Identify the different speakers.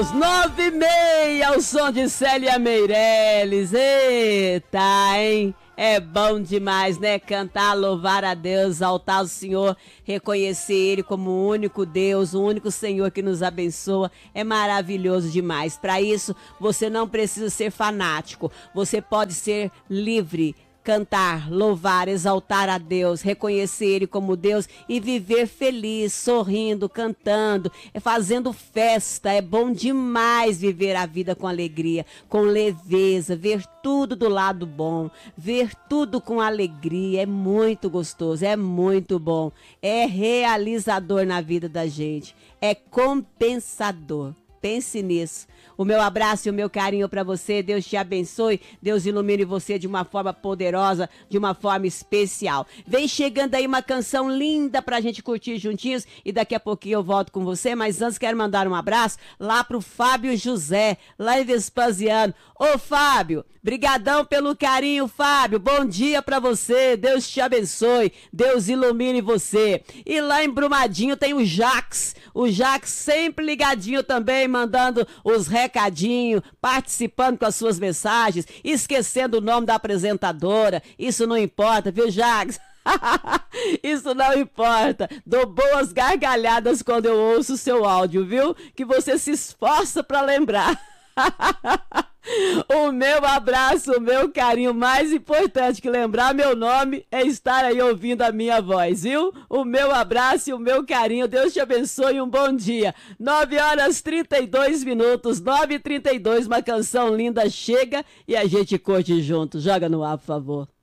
Speaker 1: Deus, 9h30, o som de Célia Meirelles. Eita, hein? É bom demais, né? Cantar, louvar a Deus, exaltar o Senhor, reconhecer Ele como o único Deus, o único Senhor que nos abençoa. É maravilhoso demais. Para isso, você não precisa ser fanático. Você pode ser livre. Cantar, louvar, exaltar a Deus, reconhecer Ele como Deus e viver feliz, sorrindo, cantando, fazendo festa. É bom demais viver a vida com alegria, com leveza, ver tudo do lado bom, ver tudo com alegria. É muito gostoso, é muito bom, é realizador na vida da gente, é compensador. Pense nisso. O meu abraço e o meu carinho para você. Deus te abençoe. Deus ilumine você de uma forma poderosa, de uma forma especial. Vem chegando aí uma canção linda pra gente curtir juntinhos e daqui a pouquinho eu volto com você. Mas antes quero mandar um abraço lá pro Fábio José, lá em Vespasiano. Ô Fábio, brigadão pelo carinho, Fábio. Bom dia pra você. Deus te abençoe. Deus ilumine você. E lá em Brumadinho tem o Jax. O Jax sempre ligadinho também, mandando os recadinhos, participando com as suas mensagens, esquecendo o nome da apresentadora. Isso não importa, viu, Jax? Isso não importa. Dou boas gargalhadas quando eu ouço o seu áudio, viu? Que você se esforça para lembrar. O meu abraço, o meu carinho, mais importante que lembrar meu nome é estar aí ouvindo a minha voz, viu? O meu abraço e o meu carinho, Deus te abençoe e um bom dia. 9h32, 9h32, uma canção linda chega e a gente curte junto. Joga no ar, por favor.